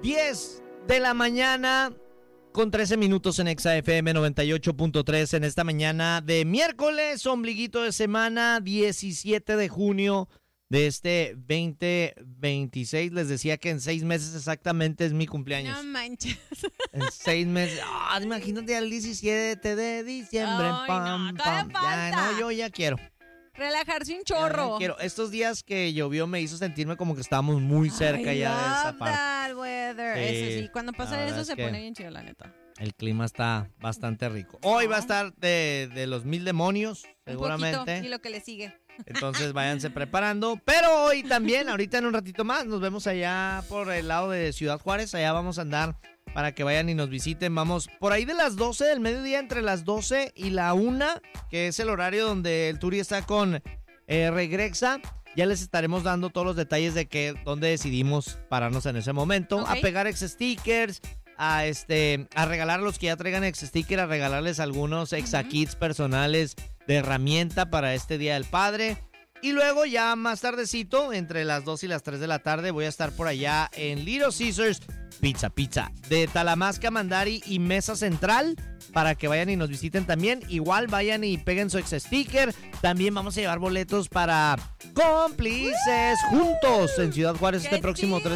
10 de la mañana con 13 minutos en Exa FM 98.3 en esta mañana de miércoles, ombliguito de semana, 17 de junio de este 2026. Les decía que en 6 meses exactamente es mi cumpleaños. No manches. En 6 meses. Imagínate al 17 de diciembre. Ay, pam, no, todavía pam. falta. Ya, no, yo ya quiero. Relajarse un Ya chorro. quiero. Estos días que llovió me hizo sentirme como que estábamos muy cerca ya de esa parte. That weather. Sí, Eso sí, cuando la pasa verdad eso es se que pone bien chido, la neta. El clima está bastante rico. Hoy va a estar de los 1000 demonios, seguramente. Un poquito, y lo que le sigue. Entonces váyanse preparando. Pero hoy también, ahorita en un ratito más, nos vemos allá por el lado de Ciudad Juárez. Allá vamos a andar para que vayan y nos visiten. Vamos por ahí de las 12 del mediodía, entre las 12 y la 1, que es el horario donde el Turi está con Regrexa. Ya les estaremos dando todos los detalles de dónde decidimos pararnos en ese momento. Okay. A pegar ex-stickers, a regalar a los que ya traigan ex-sticker, a regalarles algunos exa-kits personales de herramienta para este Día del Padre. Y luego ya más tardecito, entre las 2 y las 3 de la tarde, voy a estar por allá en Little Caesars Pizza de Talamasca, Mandari y Mesa Central, para que vayan y nos visiten también. Igual vayan y peguen su ex-sticker. También vamos a llevar boletos para Cómplices Juntos en Ciudad Juárez este próximo 3